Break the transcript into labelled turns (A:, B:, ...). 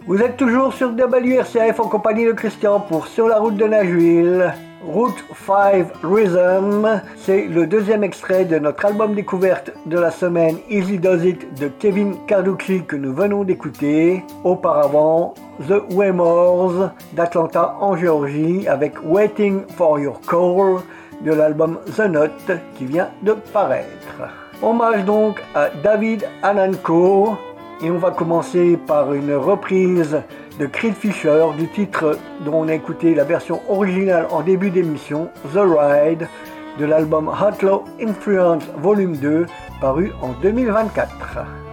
A: Vous êtes toujours sur WRCF en compagnie de Christian pour Sur la route de Nashville. Route 5 Rhythm, c'est le deuxième extrait de notre album découverte de la semaine Easy Does It de Kevin Carducci que nous venons d'écouter. Auparavant, The Waymores d'Atlanta en Géorgie avec Waiting for Your Call de l'album The Note qui vient de paraître. Hommage donc à David Ananko et on va commencer par une reprise de Creed Fisher du titre dont on a écouté la version originale en début d'émission, The Ride, de l'album Outlaw Influence Volume 2 paru en 2024.